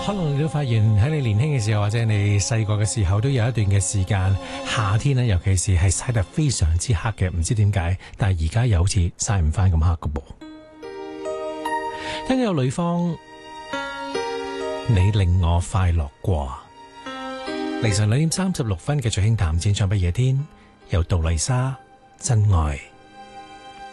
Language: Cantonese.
可能你都發現喺你年輕嘅時候，或者你細個嘅時候，都有一段嘅時間，夏天咧，尤其是係曬得非常之黑嘅，唔知點解，但係而家又好似曬唔翻咁黑嘅噃。聽有呂方，你令我快樂過。凌晨2點36分嘅最興談展唱不夜天，由杜麗莎真愛。